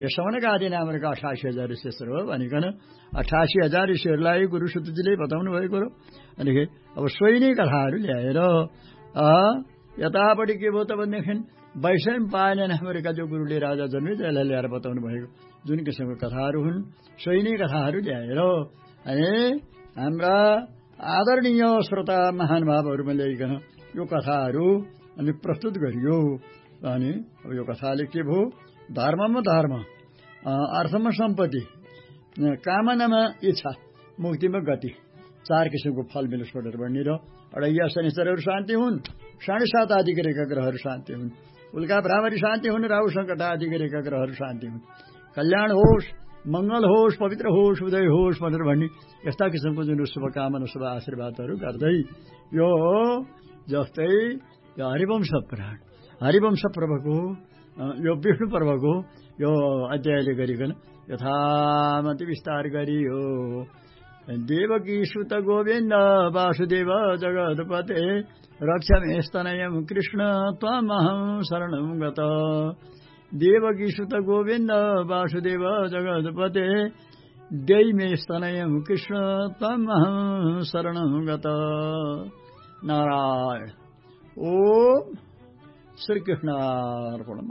यो सवनका आदि नामहरूका 88,000 ऋषिहरू हो भनिकन 88,000 ऋषिहरूलाई गुरुसुतजीले बताउनु भएको हो। अनि अब सोही नै कथाहरू ल्याएर यतापट्टि के भयो त भनेदेखि वैषम्य पाएन नामहरूका जो गुरुले राजा जन्मेजयलाई ल्याएर बताउनु भएको जुन किसिमको कथाहरू हुन् सोही नै कथाहरू ल्याएर अनि हाम्रा आदरणीय श्रोता महानुभावहरूमा ल्याइकन यो कथाहरू अनि प्रस्तुत गरियो। अनि यो कथाले के भयो धर्ममा धर्म, अर्थमा सम्पत्ति, कामनामा इच्छा, मुक्तिमा गति 4 किसिमको फल मिलोस् भनेर भन्ने र अढैया शनिश्चरहरू शान्ति हुन्, 7.5 आदि गरेका ग्रहहरू शान्ति हुन्, उल्का भ्रामरी शान्ति हुन्, राहु सङ्कट आदि गरेका ग्रहहरू शान्ति हुन्, कल्याण होस्, मंगल होस्, पवित्र होस्, उदय होस् भनेर भन्ने यस्ता किसिमको जुन शुभकामना शुभ आशीर्वादहरू गर्दै यो जस्तै यो हरिवंश पुराण हरिवंश पर्वको यो विष्णु पर्वको यो अध्यायले गरिकन यथामति विस्तार गरियो। देवकी सुत गोविन्द वासुदेव जगत्पते रक्षमे स्तनयं कृष्ण त्वमहं शरणं गत। देवकी सुत गोविन्द वासुदेव जगत्पते दैमे स्तनयं कृष्ण त्वमहं शरणं गत। नारायण। ओम श्री कृष्णार्पणम्।